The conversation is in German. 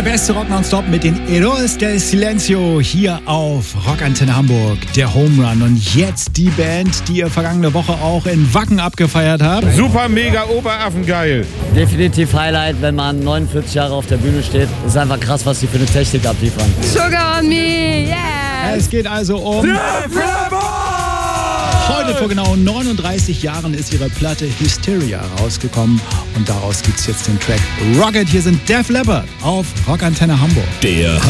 Der beste Rock nonstop mit den Héroes del Silencio hier auf Rockantenne Hamburg, der Home Run. Und jetzt die Band, die ihr vergangene Woche auch in Wacken abgefeiert habt. Super, mega, oberaffengeil. Definitiv Highlight, wenn man 49 Jahre auf der Bühne steht. Das ist einfach krass, was sie für eine Technik abliefern. Sugar on me, yeah! Es geht also um... Heute vor genau 39 Jahren ist ihre Platte Hysteria rausgekommen und daraus gibt's jetzt den Track Rocket. Hier sind Def Leppard auf Rockantenne Hamburg. Der